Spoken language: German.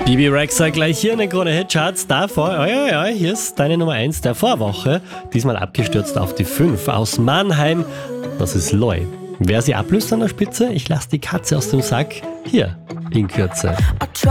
Bibi Rexha gleich hier in den Krone Hit Charts. Davor, hier ist deine Nummer 1 der Vorwoche. Diesmal abgestürzt auf die 5 aus Mannheim. Das ist Loy. Wer sie ablöst an der Spitze? Ich lasse die Katze aus dem Sack. Hier in Kürze.